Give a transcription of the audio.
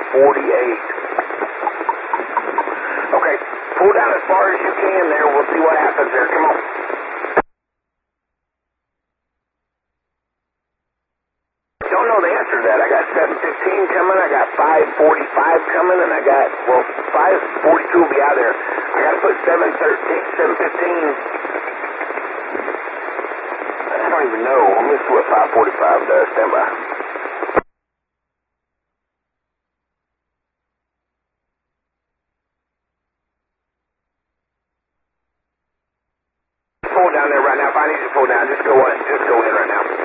Okay, pull down as far as you can there. We'll see what happens there. Come on. Don't know the answer to that. I got 715 coming, I got 545 coming, and I got, well, 542 will be out there. I got to put 715. I don't even know. Let me see what 545 does. Stand by. Pull down there right now. If I need to pull down, just go in right now.